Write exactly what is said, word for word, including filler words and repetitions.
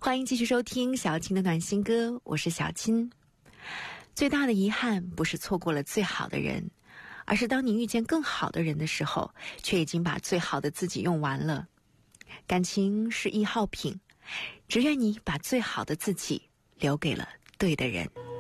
欢迎继续收听小青的暖心歌，我是小青。最大的遗憾不是错过了最好的人，而是当你遇见更好的人的时候，却已经把最好的自己用完了。感情是易耗品，只愿你把最好的自己留给了对的人。